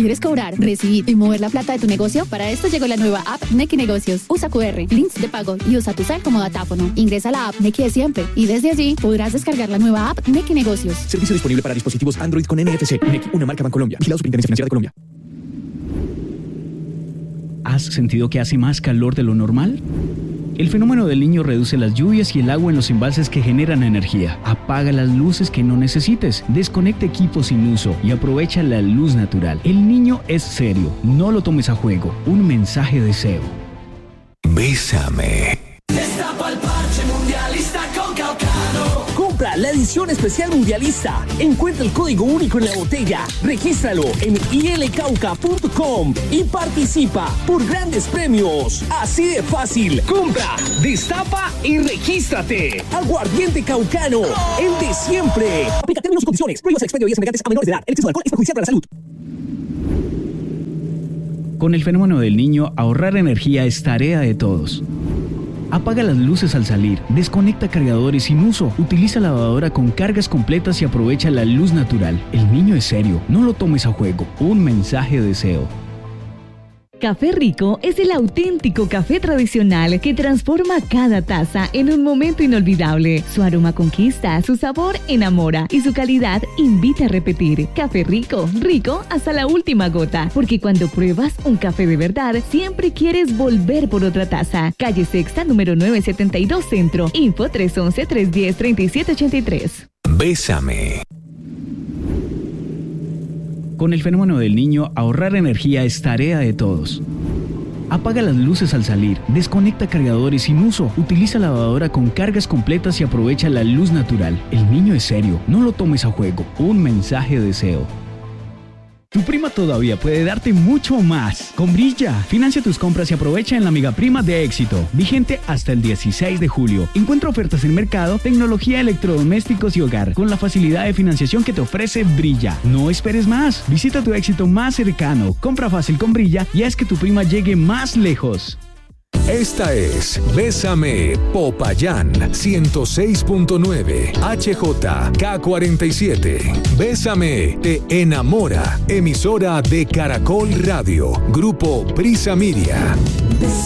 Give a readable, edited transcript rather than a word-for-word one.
¿Quieres cobrar, recibir y mover la plata de tu negocio? Para esto llegó la nueva app Nequi Negocios. Usa QR, links de pago y usa tu cel como datáfono. Ingresa a la app Nequi de siempre y desde allí podrás descargar la nueva app Nequi Negocios. Servicio disponible para dispositivos Android con NFC. Nequi, una marca Bancolombia. Vigilado Superintendencia Financiera de Colombia. ¿Has sentido que hace más calor de lo normal? El fenómeno del Niño reduce las lluvias y el agua en los embalses que generan energía. Apaga las luces que no necesites, desconecta equipos sin uso y aprovecha la luz natural. El Niño es serio, no lo tomes a juego. Un mensaje de deseo. Bésame. Destapa el parche mundialista con Caucano. Compra la edición especial mundialista. Encuentra el código único en la botella. Regístralo en ilcauca.com y participa por grandes premios. Así de fácil. Compra, destapa y regístrate. Aguardiente Caucano, el de siempre. Aplica términos y condiciones. Prohíbas el expendio de bebidas embriagantes a menores de edad. El exceso de alcohol es perjudicial para la salud. Con el fenómeno del Niño, ahorrar energía es tarea de todos. Apaga las luces al salir, desconecta cargadores sin uso, utiliza lavadora con cargas completas y aprovecha la luz natural. El Niño es serio, no lo tomes a juego. Un mensaje de deseo. Café Rico es el auténtico café tradicional que transforma cada taza en un momento inolvidable. Su aroma conquista, su sabor enamora y su calidad invita a repetir. Café Rico, rico hasta la última gota, porque cuando pruebas un café de verdad, siempre quieres volver por otra taza. Calle Sexta, número 972 Centro. Info 311-310-3783. Bésame. Con el fenómeno del Niño, ahorrar energía es tarea de todos. Apaga las luces al salir, desconecta cargadores sin uso, utiliza lavadora con cargas completas y aprovecha la luz natural. El Niño es serio, no lo tomes a juego. Un mensaje de deseo. Tu prima todavía puede darte mucho más. Con Brilla, financia tus compras y aprovecha en la Mega Prima de Éxito. Vigente hasta el 16 de julio. Encuentra ofertas en mercado, tecnología, electrodomésticos y hogar, con la facilidad de financiación que te ofrece Brilla. No esperes más. Visita tu Éxito más cercano. Compra fácil con Brilla y haz que tu prima llegue más lejos. Esta es Bésame Popayán 106.9 HJK47. Bésame te enamora. Emisora de Caracol Radio. Grupo Prisa Media.